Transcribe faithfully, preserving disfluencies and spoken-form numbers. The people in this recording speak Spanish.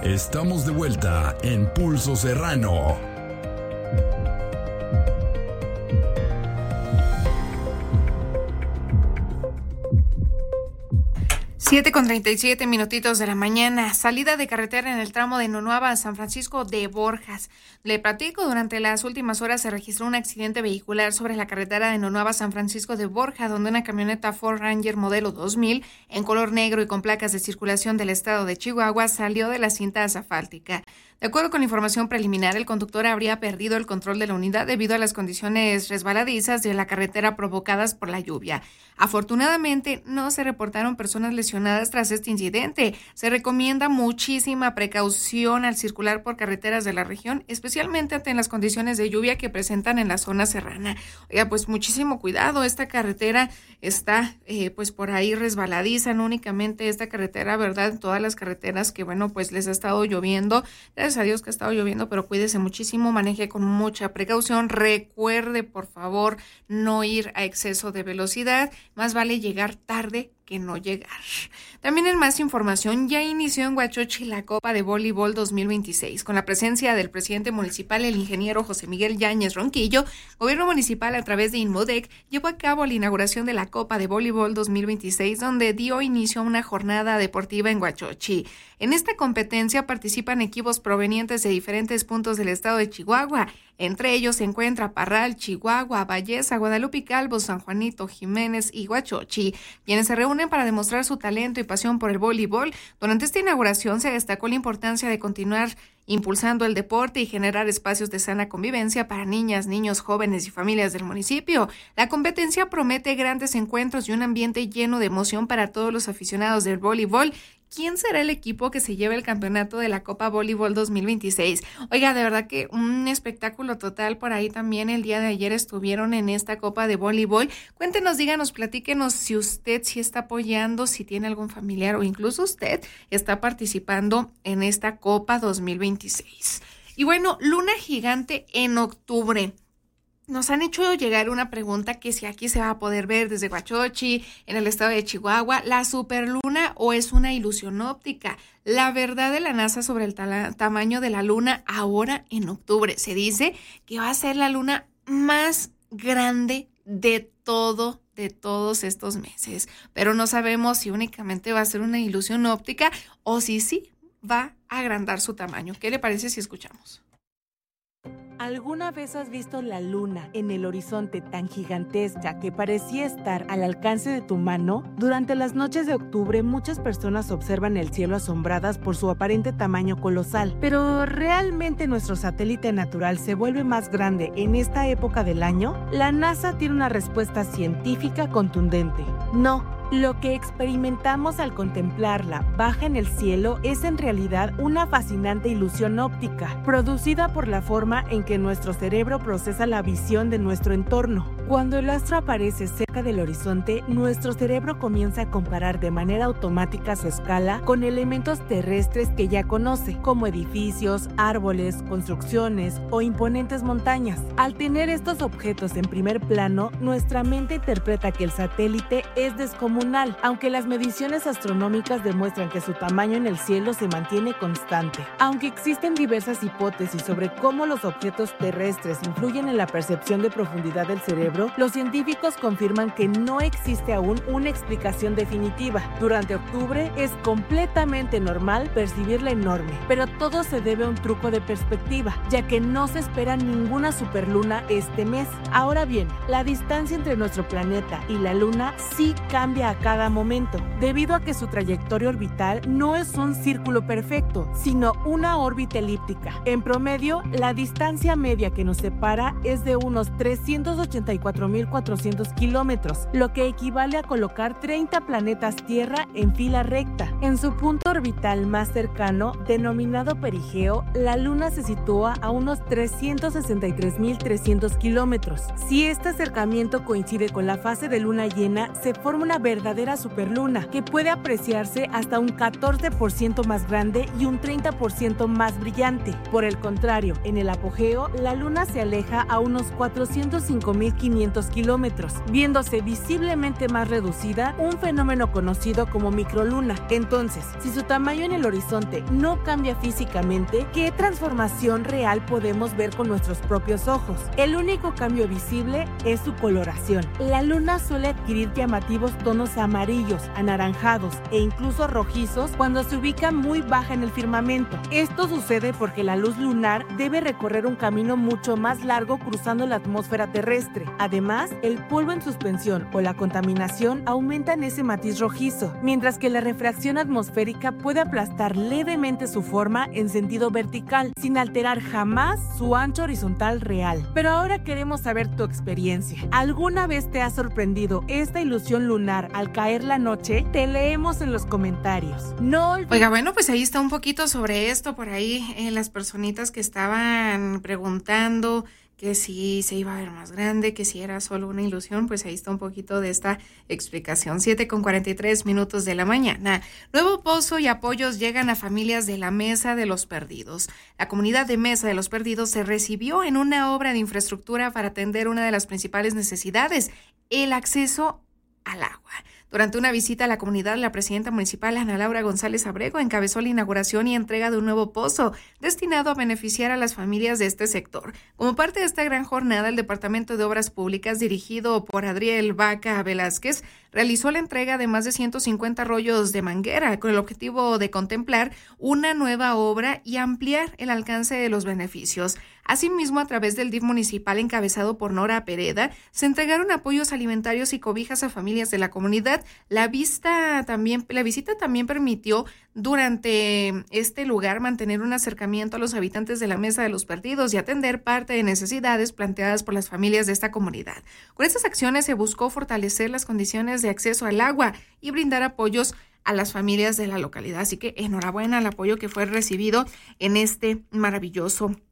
Estamos de vuelta en Pulso Serrano. siete con treinta y siete minutitos de la mañana, salida de carretera en el tramo de Nonuava a San Francisco de Borjas. Le platico, durante las últimas horas se registró un accidente vehicular sobre la carretera de Nonuava a San Francisco de Borja, donde una camioneta Ford Ranger modelo dos mil, en color negro y con placas de circulación del estado de Chihuahua, salió de la cinta asfáltica. De acuerdo con la información preliminar, el conductor habría perdido el control de la unidad debido a las condiciones resbaladizas de la carretera provocadas por la lluvia. Afortunadamente, no se reportaron personas lesionadas tras este incidente. Se recomienda muchísima precaución al circular por carreteras de la región, especialmente ante las condiciones de lluvia que presentan en la zona serrana. Oiga, pues muchísimo cuidado, esta carretera está eh, pues por ahí resbaladiza, no únicamente esta carretera, ¿verdad? Todas las carreteras que, bueno, pues les ha estado lloviendo. Gracias a Dios que ha estado lloviendo, pero cuídese muchísimo, maneje con mucha precaución. Recuerde, por favor, no ir a exceso de velocidad. Más vale llegar tarde que no llegar. También en más información, ya inició en Huachochi la Copa de Voleibol dos mil veintiséis, con la presencia del presidente municipal, el ingeniero José Miguel Yáñez Ronquillo. Gobierno municipal, a través de Inmodec, llevó a cabo la inauguración de la Copa de Voleibol dos mil veintiséis, donde dio inicio a una jornada deportiva en Huachochi. En esta competencia participan equipos provenientes de diferentes puntos del estado de Chihuahua. Entre ellos se encuentra Parral, Chihuahua, Valleza, Guadalupe Calvo, San Juanito, Jiménez y Huachochi, quienes se reúnen para demostrar su talento y pasión por el voleibol. Durante esta inauguración se destacó la importancia de continuar impulsando el deporte y generar espacios de sana convivencia para niñas, niños, jóvenes y familias del municipio. La competencia promete grandes encuentros y un ambiente lleno de emoción para todos los aficionados del voleibol. ¿Quién será el equipo que se lleve el campeonato de la Copa Voleibol dos mil veintiséis? Oiga, de verdad que un espectáculo total. Por ahí también el día de ayer estuvieron en esta Copa de Voleibol. Cuéntenos, díganos, platíquenos si usted sí está apoyando, si tiene algún familiar o incluso usted está participando en esta Copa dos mil veintiséis. Y bueno, luna gigante en octubre. Nos han hecho llegar una pregunta que si aquí se va a poder ver desde Huachochi, en el estado de Chihuahua, la superluna o es una ilusión óptica. La verdad de la NASA sobre el tala- tamaño de la luna ahora en octubre. Se dice que va a ser la luna más grande de todo, de todos estos meses. Pero no sabemos si únicamente va a ser una ilusión óptica o si sí va a agrandar su tamaño. ¿Qué le parece si escuchamos? ¿Alguna vez has visto la luna en el horizonte tan gigantesca que parecía estar al alcance de tu mano? Durante las noches de octubre, muchas personas observan el cielo asombradas por su aparente tamaño colosal. Pero ¿realmente nuestro satélite natural se vuelve más grande en esta época del año? La NASA tiene una respuesta científica contundente. No. Lo que experimentamos al contemplarla baja en el cielo es en realidad una fascinante ilusión óptica, producida por la forma en que nuestro cerebro procesa la visión de nuestro entorno. Cuando el astro aparece cerca del horizonte, nuestro cerebro comienza a comparar de manera automática su escala con elementos terrestres que ya conoce, como edificios, árboles, construcciones o imponentes montañas. Al tener estos objetos en primer plano, nuestra mente interpreta que el satélite es descomunal, aunque las mediciones astronómicas demuestran que su tamaño en el cielo se mantiene constante. Aunque existen diversas hipótesis sobre cómo los objetos terrestres influyen en la percepción de profundidad del cerebro, los científicos confirman que no existe aún una explicación definitiva. Durante octubre es completamente normal percibirla enorme, pero todo se debe a un truco de perspectiva, ya que no se espera ninguna superluna este mes. Ahora bien, la distancia entre nuestro planeta y la luna sí cambia a cada momento, debido a que su trayectoria orbital no es un círculo perfecto, sino una órbita elíptica. En promedio, la distancia media que nos separa es de unos trescientos ochenta y cuatro mil cuatrocientos kilómetros, lo que equivale a colocar treinta planetas Tierra en fila recta. En su punto orbital más cercano, denominado perigeo, la Luna se sitúa a unos trescientos sesenta y tres mil trescientos kilómetros. Si este acercamiento coincide con la fase de luna llena, se forma una verdadera superluna, que puede apreciarse hasta un catorce por ciento más grande y un treinta por ciento más brillante. Por el contrario, en el apogeo, la Luna se aleja a unos cuatrocientos cinco mil quinientos kilómetros, viéndose visiblemente más reducida, un fenómeno conocido como microluna. En Entonces, si su tamaño en el horizonte no cambia físicamente, ¿qué transformación real podemos ver con nuestros propios ojos? El único cambio visible es su coloración. La luna suele adquirir llamativos tonos amarillos, anaranjados e incluso rojizos cuando se ubica muy baja en el firmamento. Esto sucede porque la luz lunar debe recorrer un camino mucho más largo cruzando la atmósfera terrestre. Además, el polvo en suspensión o la contaminación aumentan ese matiz rojizo, mientras que la refracción atmosférica puede aplastar levemente su forma en sentido vertical, sin alterar jamás su ancho horizontal real. Pero ahora queremos saber tu experiencia. ¿Alguna vez te ha sorprendido esta ilusión lunar al caer la noche? Te leemos en los comentarios. No olvides... Oiga, bueno, pues ahí está un poquito sobre esto, por ahí eh, las personitas que estaban preguntando que si se iba a ver más grande, que si era solo una ilusión, pues ahí está un poquito de esta explicación. siete con cuarenta y tres minutos de la mañana. Nuevo pozo y apoyos llegan a familias de la Mesa de los Perdidos. La comunidad de Mesa de los Perdidos se recibió en una obra de infraestructura para atender una de las principales necesidades, el acceso al agua. Durante una visita a la comunidad, la presidenta municipal Ana Laura González Abrego encabezó la inauguración y entrega de un nuevo pozo destinado a beneficiar a las familias de este sector. Como parte de esta gran jornada, el Departamento de Obras Públicas, dirigido por Adriel Vaca Velázquez, realizó la entrega de más de ciento cincuenta rollos de manguera con el objetivo de contemplar una nueva obra y ampliar el alcance de los beneficios. Asimismo, a través del D I F municipal encabezado por Nora Pereda, se entregaron apoyos alimentarios y cobijas a familias de la comunidad. La, vista también, la visita también permitió durante este lugar mantener un acercamiento a los habitantes de la Mesa de los Perdidos y atender parte de necesidades planteadas por las familias de esta comunidad. Con estas acciones se buscó fortalecer las condiciones de acceso al agua y brindar apoyos a las familias de la localidad. Así que enhorabuena al apoyo que fue recibido en este maravilloso